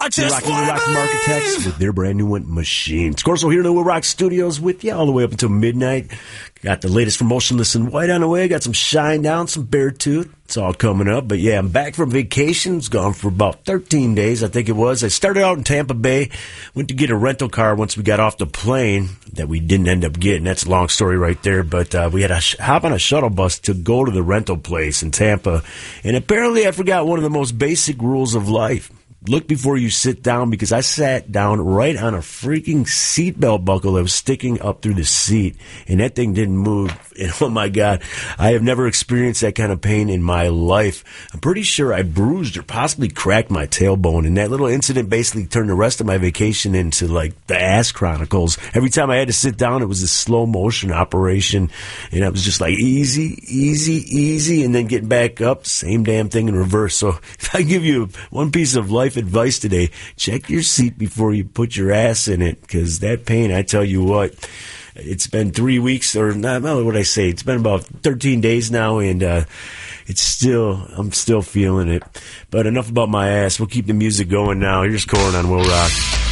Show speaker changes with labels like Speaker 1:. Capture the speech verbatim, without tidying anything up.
Speaker 1: I just
Speaker 2: Rocking the Rock from Architects with their brand new one, Machine. Of course, we're here in the Will Rock Studios with you all the way up until midnight. Got the latest from Motionless in White on the way. Got some Shine Down, some Beartooth. It's all coming up. But yeah, I'm back from vacation. It's gone for about thirteen days, I think it was. I started out in Tampa Bay. Went to get a rental car once we got off the plane that we didn't end up getting. That's a long story right there. But uh, we had to sh- hop on a shuttle bus to go to the rental place in Tampa. And apparently I forgot one of the most basic rules of life. Look before you sit down, because I sat down right on a freaking seatbelt buckle that was sticking up through the seat, and that thing didn't move. And oh my God, I have never experienced that kind of pain in my life. I'm pretty sure I bruised or possibly cracked my tailbone, and that little incident basically turned the rest of my vacation into like the Ass Chronicles. Every time I had to sit down, it was a slow motion operation, and I was just like easy, easy, easy, and then getting back up, same damn thing in reverse. So if I give you one piece of life advice today, check your seat before you put your ass in it, because that pain, I tell you what, it's been three weeks, or not, not what I say, it's been about thirteen days now, and uh, it's still, I'm still feeling it. But enough about my ass. We'll keep the music going now. Here's Korn on Will Rock.